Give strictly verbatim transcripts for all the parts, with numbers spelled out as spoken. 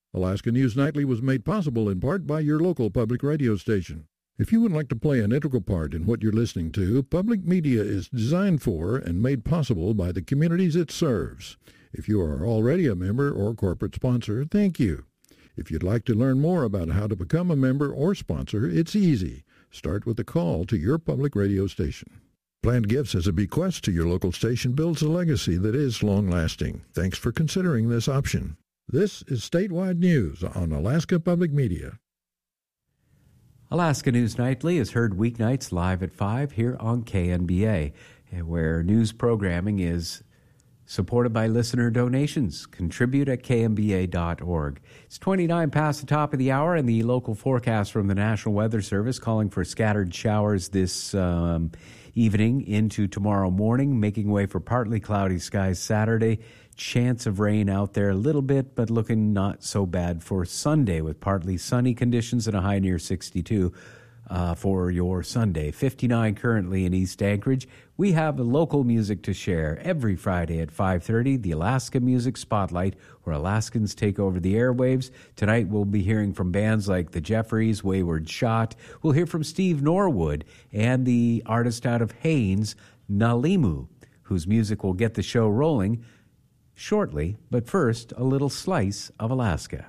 Alaska News Nightly was made possible in part by your local public radio station. If you would like to play an integral part in what you're listening to, public media is designed for and made possible by the communities it serves. If you are already a member or corporate sponsor, thank you. If you'd like to learn more about how to become a member or sponsor, it's easy. Start with a call to your public radio station. Planned gifts as a bequest to your local station builds a legacy that is long-lasting. Thanks for considering this option. This is Statewide News on Alaska Public Media. Alaska News Nightly is heard weeknights live at five here on K N B A, where news programming is supported by listener donations. Contribute at k m b a dot org. It's twenty-nine past the top of the hour, and the local forecast from the National Weather Service calling for scattered showers this um, evening into tomorrow morning, making way for partly cloudy skies Saturday. Chance of rain out there a little bit, but looking not so bad for Sunday with partly sunny conditions and a high near sixty-two. Uh, for your Sunday. fifty-nine currently in East Anchorage. We have local music to share every Friday at five thirty, the Alaska Music Spotlight, where Alaskans take over the airwaves. Tonight we'll be hearing from bands like the Jeffries, Wayward Shot. We'll hear from Steve Norwood and the artist out of Haines, Nalimu, whose music will get the show rolling shortly. But first, a little slice of Alaska.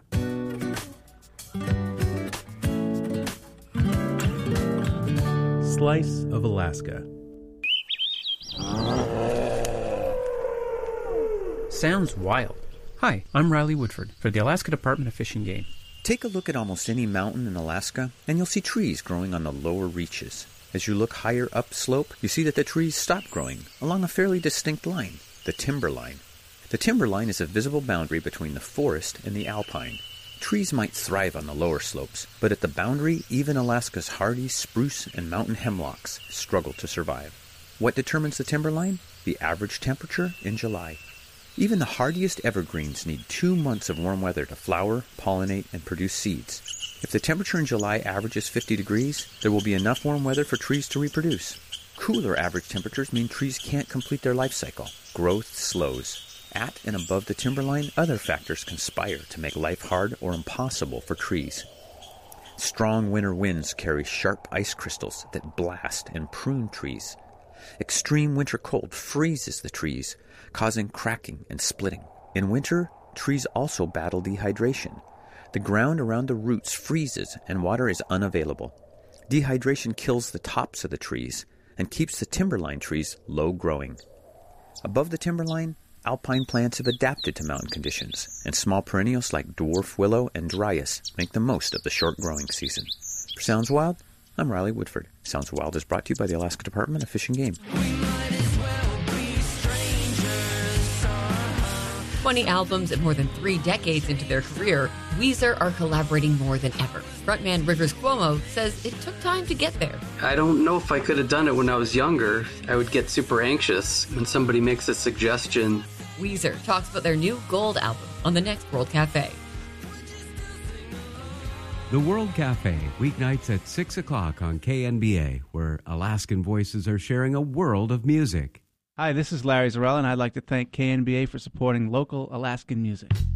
Slice of Alaska. Sounds wild. Hi, I'm Riley Woodford for the Alaska Department of Fish and Game. Take a look at almost any mountain in Alaska, and you'll see trees growing on the lower reaches. As you look higher upslope, you see that the trees stop growing along a fairly distinct line, the timberline. The timberline is a visible boundary between the forest and the alpine. Trees might thrive on the lower slopes, but at the boundary, even Alaska's hardy spruce and mountain hemlocks struggle to survive. What determines the timberline? The average temperature in July. Even the hardiest evergreens need two months of warm weather to flower, pollinate, and produce seeds. If the temperature in July averages fifty degrees, there will be enough warm weather for trees to reproduce. Cooler average temperatures mean trees can't complete their life cycle. Growth slows. At and above the timberline, other factors conspire to make life hard or impossible for trees. Strong winter winds carry sharp ice crystals that blast and prune trees. Extreme winter cold freezes the trees, causing cracking and splitting. In winter, trees also battle dehydration. The ground around the roots freezes and water is unavailable. Dehydration kills the tops of the trees and keeps the timberline trees low growing. Above the timberline, alpine plants have adapted to mountain conditions, and small perennials like dwarf willow and dryas make the most of the short growing season. For Sounds Wild, I'm Riley Woodford. Sounds Wild is brought to you by the Alaska Department of Fish and Game. twenty albums and more than three decades into their career, Weezer are collaborating more than ever. Frontman Rivers Cuomo says it took time to get there. I don't know if I could have done it when I was younger. I would get super anxious when somebody makes a suggestion. Weezer talks about their new Gold album on the next World Cafe. The World Cafe, weeknights at six o'clock on K N B A, where Alaskan voices are sharing a world of music. Hi, this is Larry Zarella, and I'd like to thank K N B A for supporting local Alaskan music.